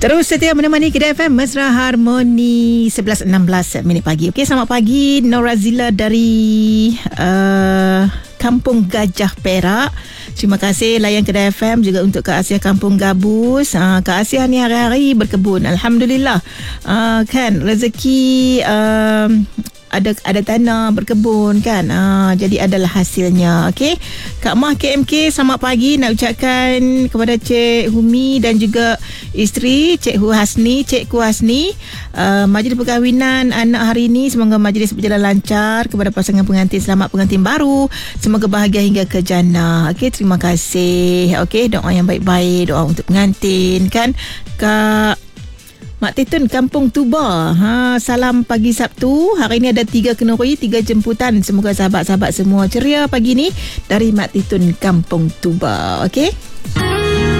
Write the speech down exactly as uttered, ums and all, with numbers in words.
Terus setia menemani Kedah F M Mesra Harmoni sebelas enam belas minit pagi. Okey, selamat pagi Norazila dari uh, Kampung Gajah Perak. Terima kasih layan Kedah F M, juga untuk Kak Asia Kampung Gabus. uh, Kak Asia ni hari-hari berkebun, Alhamdulillah. uh, Kan rezeki, uh, ada ada tanah berkebun kan, ah, jadi adalah hasilnya. Okey, Kak Mah K M K, selamat pagi nak ucapkan kepada Cik Humi dan juga isteri Cik Hu Hasni, Cik Ku Hasni, uh, majlis perkahwinan anak hari ini, semoga majlis berjalan lancar. Kepada pasangan pengantin, selamat pengantin baru, semoga bahagia hingga ke jannah. Okey, terima kasih. Okey, doa yang baik-baik, doa untuk pengantin kan. Kak Mak Titun Kampung Tuba, ha, salam pagi Sabtu. Hari ini ada tiga kenuri, tiga jemputan. Semoga sahabat-sahabat semua ceria pagi ni dari Mak Titun Kampung Tuba. Okey.